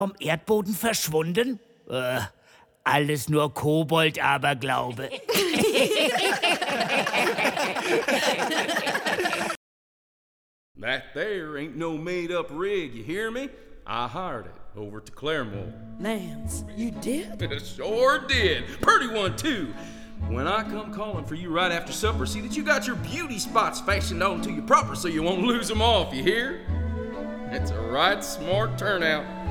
Vom Erdboden verschwunden? Alles nur Kobold-Aberglaube. That there ain't no made-up rig, you hear me? I hired it over at the Claremore. Nance, you did? Sure did. Pretty one, too. When I come calling for you right after supper, see that you got your beauty spots fashioned onto you proper so you won't lose them off, you hear? It's a right smart turnout.